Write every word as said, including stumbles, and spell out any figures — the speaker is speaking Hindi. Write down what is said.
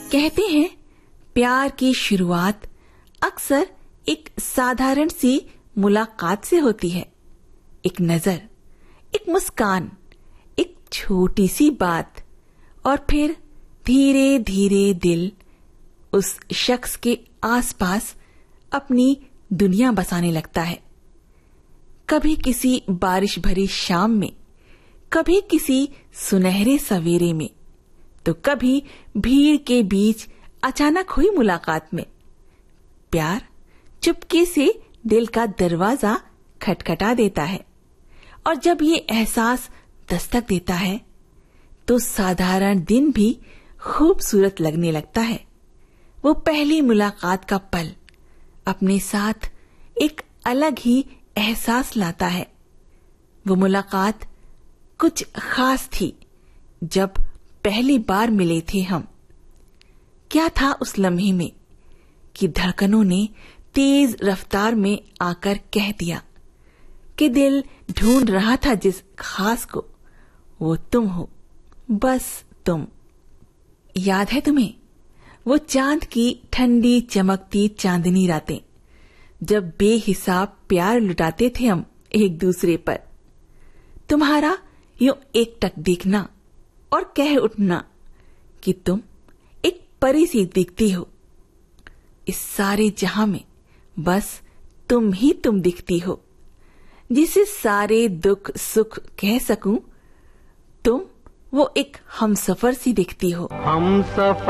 कहते हैं प्यार की शुरुआत अक्सर एक साधारण सी मुलाकात से होती है। एक नजर, एक मुस्कान, एक छोटी सी बात और फिर धीरे धीरे दिल उस शख्स के आसपास अपनी दुनिया बसाने लगता है। कभी किसी बारिश भरी शाम में, कभी किसी सुनहरे सवेरे में, तो कभी भीड़ के बीच अचानक हुई मुलाकात में। प्यार चुपके से दिल का दरवाजा खटखटा देता है और जब ये एहसास दस्तक देता है तो साधारण दिन भी खूबसूरत लगने लगता है। वो पहली मुलाकात का पल अपने साथ एक अलग ही एहसास लाता है। वो मुलाकात कुछ खास थी जब पहली बार मिले थे हम। क्या था उस लम्हे में कि धड़कनों ने तेज रफ्तार में आकर कह दिया कि दिल ढूंढ रहा था जिस खास को, वो तुम हो, बस तुम। याद है तुम्हें वो चांद की ठंडी चमकती चांदनी रातें, जब बेहिसाब प्यार लुटाते थे हम एक दूसरे पर। तुम्हारा यूं एकटक देखना और कह उठना कि तुम एक परी सी दिखती हो। इस सारे जहां में बस तुम ही तुम दिखती हो, जिसे सारे दुख सुख कह सकूं। तुम वो एक हमसफर सी दिखती हो। हमसफर